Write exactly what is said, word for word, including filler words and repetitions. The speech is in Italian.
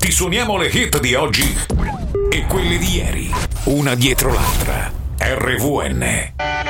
Ti suoniamo le hit di oggi e quelle di ieri, una dietro l'altra. R V N.